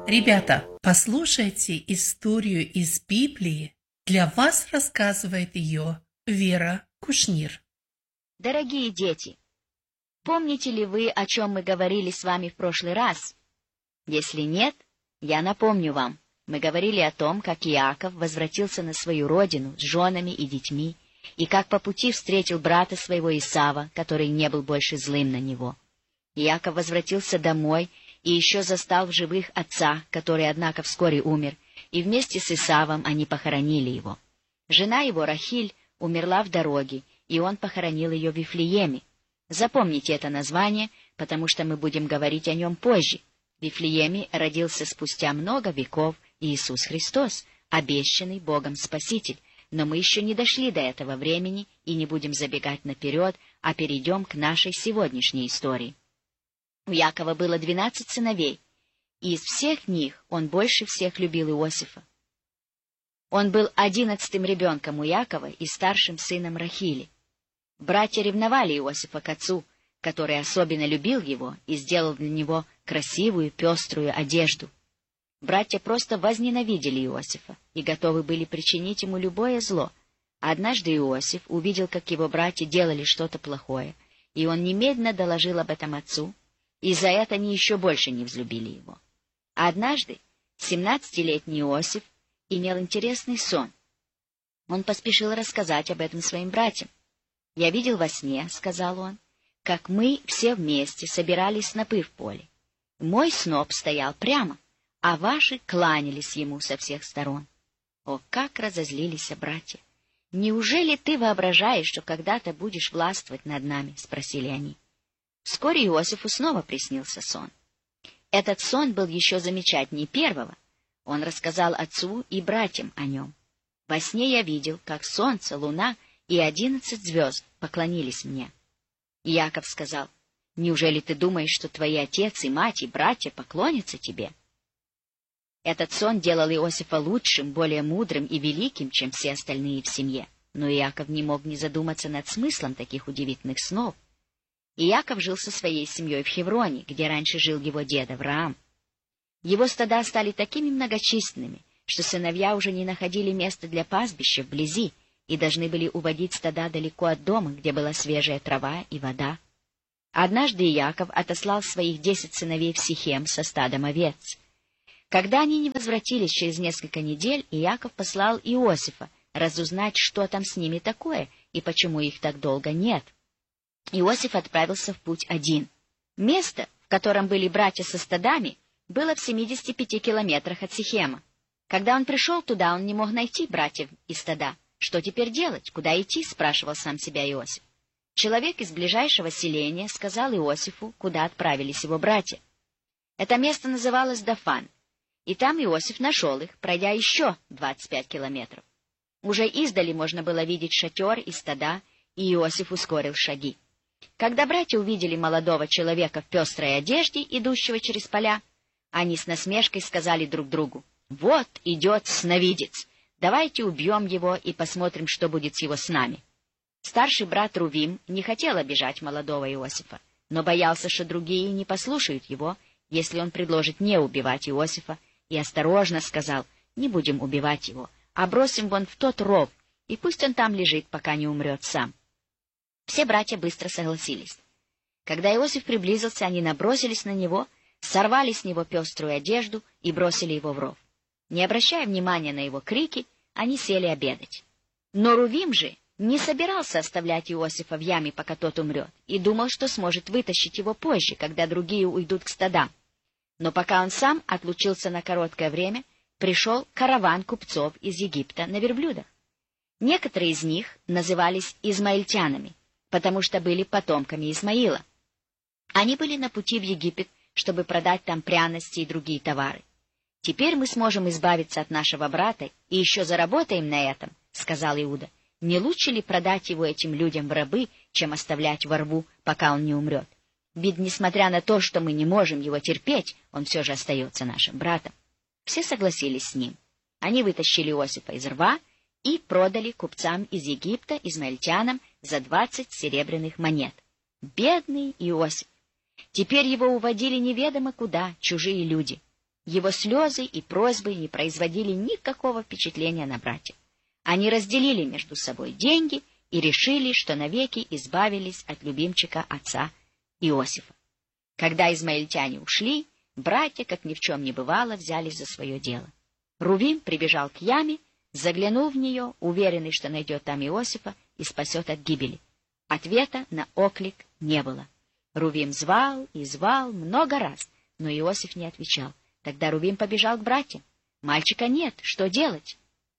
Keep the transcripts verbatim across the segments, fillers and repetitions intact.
Ребята, послушайте историю из Библии. Для вас рассказывает ее Вера Кушнир. Дорогие дети, помните ли вы, о чем мы говорили с вами в прошлый раз? Если нет, я напомню вам. Мы говорили о том, как Иаков возвратился на свою родину с женами и детьми, и как по пути встретил брата своего Исава, который не был больше злым на него. Иаков возвратился домой и еще застал в живых отца, который, однако, вскоре умер, и вместе с Исавом они похоронили его. Жена его, Рахиль, умерла в дороге, и он похоронил ее в Вифлееме. Запомните это название, потому что мы будем говорить о нем позже. В Вифлееме родился спустя много веков Иисус Христос, обещанный Богом Спаситель, но мы еще не дошли до этого времени и не будем забегать наперед, а перейдем к нашей сегодняшней истории. У Якова было двенадцать сыновей, и из всех них он больше всех любил Иосифа. Он был одиннадцатым ребенком у Якова и старшим сыном Рахили. Братья ревновали Иосифа к отцу, который особенно любил его и сделал для него красивую пеструю одежду. Братья просто возненавидели Иосифа и готовы были причинить ему любое зло. Однажды Иосиф увидел, как его братья делали что-то плохое, и он немедленно доложил об этом отцу, и за это они еще больше не взлюбили его. Однажды семнадцатилетний Иосиф имел интересный сон. Он поспешил рассказать об этом своим братьям. «Я видел во сне, — сказал он, — как мы все вместе собирали снопы в поле. Мой сноп стоял прямо, а ваши кланялись ему со всех сторон». О, как разозлились братья! «Неужели ты воображаешь, что когда-то будешь властвовать над нами?» — спросили они. Вскоре Иосифу снова приснился сон. Этот сон был еще замечательнее первого. Он рассказал отцу и братьям о нем. «Во сне я видел, как солнце, луна и одиннадцать звезд поклонились мне». Иаков сказал: «Неужели ты думаешь, что твои отец и мать и братья поклонятся тебе?» Этот сон делал Иосифа лучшим, более мудрым и великим, чем все остальные в семье. Но Иаков не мог не задуматься над смыслом таких удивительных снов. Иаков жил со своей семьей в Хевроне, где раньше жил его дед Авраам. Его стада стали такими многочисленными, что сыновья уже не находили места для пастбища вблизи и должны были уводить стада далеко от дома, где была свежая трава и вода. Однажды Иаков отослал своих десять сыновей в Сихем со стадом овец. Когда они не возвратились через несколько недель, Иаков послал Иосифа разузнать, что там с ними такое и почему их так долго нет. Иосиф отправился в путь один. Место, в котором были братья со стадами, было в семидесяти пяти километрах от Сихема. Когда он пришел туда, он не мог найти братьев и стада. «Что теперь делать? Куда идти?» — спрашивал сам себя Иосиф. Человек из ближайшего селения сказал Иосифу, куда отправились его братья. Это место называлось Дафан, и там Иосиф нашел их, пройдя еще двадцать пять километров. Уже издали можно было видеть шатер и стада, и Иосиф ускорил шаги. Когда братья увидели молодого человека в пестрой одежде, идущего через поля, они с насмешкой сказали друг другу: «Вот идет сновидец, давайте убьем его и посмотрим, что будет с его снами». Старший брат Рувим не хотел обижать молодого Иосифа, но боялся, что другие не послушают его, если он предложит не убивать Иосифа, и осторожно сказал: «Не будем убивать его, а бросим вон в тот ров, и пусть он там лежит, пока не умрет сам». Все братья быстро согласились. Когда Иосиф приблизился, они набросились на него, сорвали с него пеструю одежду и бросили его в ров. Не обращая внимания на его крики, они сели обедать. Но Рувим же не собирался оставлять Иосифа в яме, пока тот умрет, и думал, что сможет вытащить его позже, когда другие уйдут к стадам. Но пока он сам отлучился на короткое время, пришел караван купцов из Египта на верблюдах. Некоторые из них назывались измаильтянами, потому что были потомками Исмаила. Они были на пути в Египет, чтобы продать там пряности и другие товары. «Теперь мы сможем избавиться от нашего брата и еще заработаем на этом», — сказал Иуда. «Не лучше ли продать его этим людям в рабы, чем оставлять во рву, пока он не умрет? Ведь, несмотря на то, что мы не можем его терпеть, он все же остается нашим братом». Все согласились с ним. Они вытащили Иосифа из рва и продали купцам из Египта, измаильтянам, за двадцать серебряных монет. Бедный Иосиф! Теперь его уводили неведомо куда чужие люди. Его слезы и просьбы не производили никакого впечатления на братьев. Они разделили между собой деньги и решили, что навеки избавились от любимчика отца Иосифа. Когда измаильтяне ушли, братья, как ни в чем не бывало, взялись за свое дело. Рувим прибежал к яме, заглянул в нее, уверенный, что найдет там Иосифа и спасет от гибели. Ответа на оклик не было. Рувим звал и звал много раз, но Иосиф не отвечал. Тогда Рувим побежал к братьям. Мальчика нет, что делать?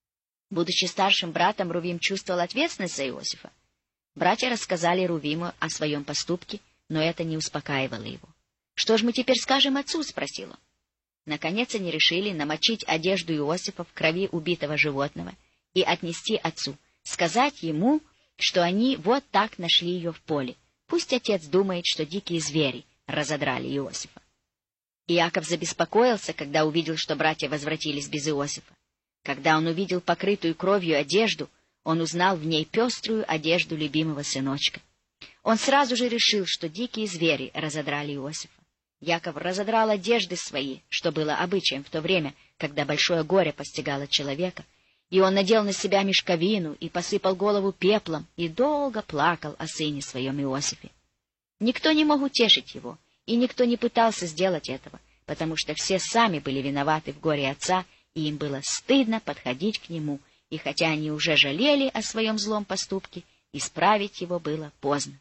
Будучи старшим братом, Рувим чувствовал ответственность за Иосифа. Братья рассказали Рувиму о своем поступке, но это не успокаивало его. — Что ж мы теперь скажем отцу? — спросил он. Наконец они решили намочить одежду Иосифа в крови убитого животного и отнести отцу, сказать ему, что они вот так нашли ее в поле. Пусть отец думает, что дикие звери разодрали Иосифа. Иаков забеспокоился, когда увидел, что братья возвратились без Иосифа. Когда он увидел покрытую кровью одежду, он узнал в ней пеструю одежду любимого сыночка. Он сразу же решил, что дикие звери разодрали Иосифа. Яков разодрал одежды свои, что было обычаем в то время, когда большое горе постигало человека, и он надел на себя мешковину и посыпал голову пеплом и долго плакал о сыне своем Иосифе. Никто не мог утешить его, и никто не пытался сделать этого, потому что все сами были виноваты в горе отца, и им было стыдно подходить к нему, и хотя они уже жалели о своем злом поступке, исправить его было поздно.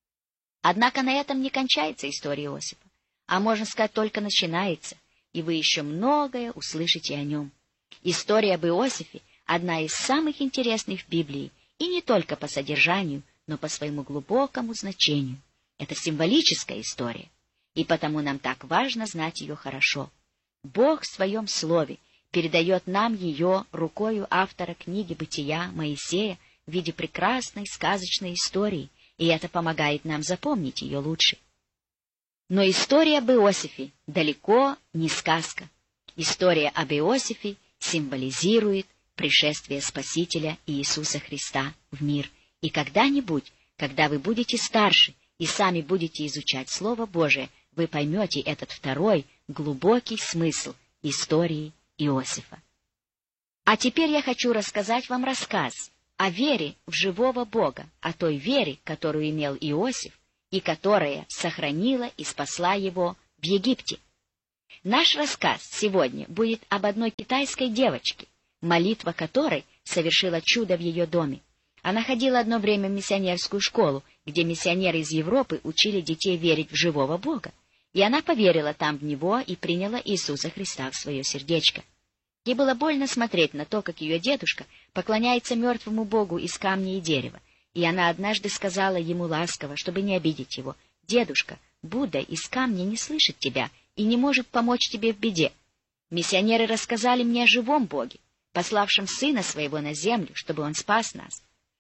Однако на этом не кончается история Иосифа, а, можно сказать, только начинается, и вы еще многое услышите о нем. История об Иосифе — одна из самых интересных в Библии, и не только по содержанию, но по своему глубокому значению. Это символическая история, и потому нам так важно знать ее хорошо. Бог в своем слове передает нам ее рукою автора книги «Бытия» Моисея в виде прекрасной сказочной истории, и это помогает нам запомнить ее лучше. Но история об Иосифе далеко не сказка. История об Иосифе символизирует пришествие Спасителя Иисуса Христа в мир. И когда-нибудь, когда вы будете старше и сами будете изучать Слово Божие, вы поймете этот второй глубокий смысл истории Иосифа. А теперь я хочу рассказать вам рассказ о вере в живого Бога, о той вере, которую имел Иосиф, и которая сохранила и спасла его в Египте. Наш рассказ сегодня будет об одной китайской девочке, молитва которой совершила чудо в ее доме. Она ходила одно время в миссионерскую школу, где миссионеры из Европы учили детей верить в живого Бога, и она поверила там в Него и приняла Иисуса Христа в свое сердечко. Ей было больно смотреть на то, как ее дедушка поклоняется мертвому Богу из камня и дерева, и она однажды сказала ему ласково, чтобы не обидеть его: «Дедушка, Будда из камня не слышит тебя и не может помочь тебе в беде. Миссионеры рассказали мне о живом Боге, пославшем Сына Своего на землю, чтобы Он спас нас.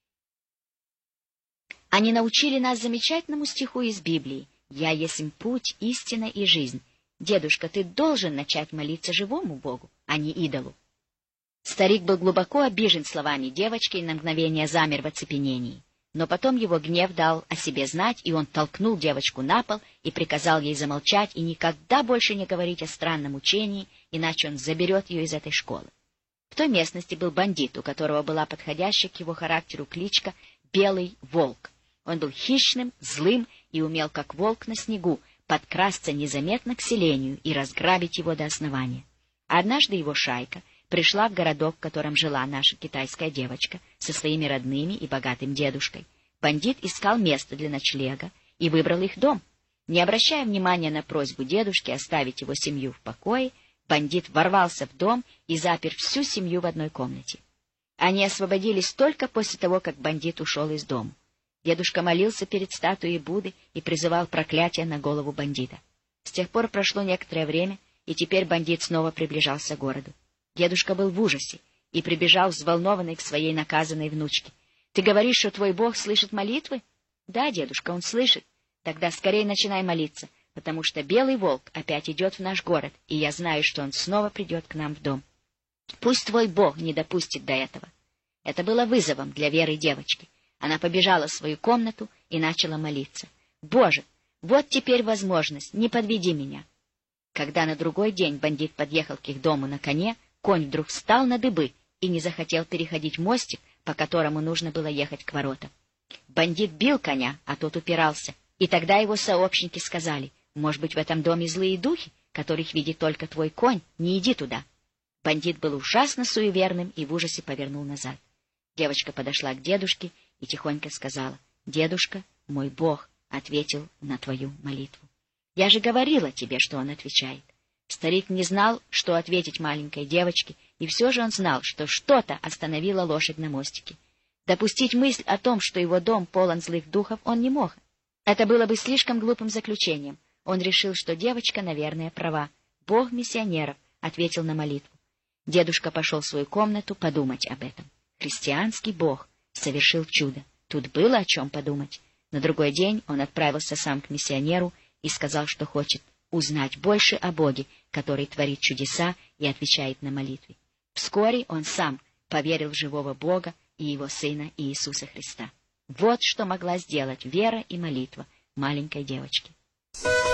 Они научили нас замечательному стиху из Библии: «Я есмь путь, истина и жизнь». Дедушка, ты должен начать молиться живому Богу, а не идолу». Старик был глубоко обижен словами девочки и на мгновение замер в оцепенении. Но потом его гнев дал о себе знать, и он толкнул девочку на пол и приказал ей замолчать и никогда больше не говорить о странном учении, иначе он заберет ее из этой школы. В той местности был бандит, у которого была подходящая к его характеру кличка «Белый волк». Он был хищным, злым и умел, как волк на снегу, подкрасться незаметно к селению и разграбить его до основания. Однажды его шайка пришла в городок, в котором жила наша китайская девочка со своими родными и богатым дедушкой. Бандит искал место для ночлега и выбрал их дом. Не обращая внимания на просьбу дедушки оставить его семью в покое, бандит ворвался в дом и запер всю семью в одной комнате. Они освободились только после того, как бандит ушел из дома. Дедушка молился перед статуей Будды и призывал проклятие на голову бандита. С тех пор прошло некоторое время, и теперь бандит снова приближался к городу. Дедушка был в ужасе и прибежал взволнованный к своей наказанной внучке. — Ты говоришь, что твой Бог слышит молитвы? — Да, дедушка, он слышит. — Тогда скорее начинай молиться, потому что белый волк опять идет в наш город, и я знаю, что он снова придет к нам в дом. Пусть твой Бог не допустит до этого. Это было вызовом для веры девочки. Она побежала в свою комнату и начала молиться. — Боже, вот теперь возможность, не подведи меня. Когда на другой день бандит подъехал к их дому на коне, конь вдруг встал на дыбы и не захотел переходить мостик, по которому нужно было ехать к воротам. Бандит бил коня, а тот упирался, и тогда его сообщники сказали: «Может быть, в этом доме злые духи, которых видит только твой конь, не иди туда». Бандит был ужасно суеверным и в ужасе повернул назад. Девочка подошла к дедушке и тихонько сказала: «Дедушка, мой Бог ответил на твою молитву». «Я же говорила тебе, что он отвечает». Старик не знал, что ответить маленькой девочке, и все же он знал, что что-то остановило лошадь на мостике. Допустить мысль о том, что его дом полон злых духов, он не мог. Это было бы слишком глупым заключением. Он решил, что девочка, наверное, права. Бог миссионеров ответил на молитву. Дедушка пошел в свою комнату подумать об этом. Христианский Бог совершил чудо. Тут было о чем подумать. На другой день он отправился сам к миссионеру и сказал, что хочет узнать больше о Боге, который творит чудеса и отвечает на молитвы. Вскоре он сам поверил в живого Бога и его Сына Иисуса Христа. Вот что могла сделать вера и молитва маленькой девочки.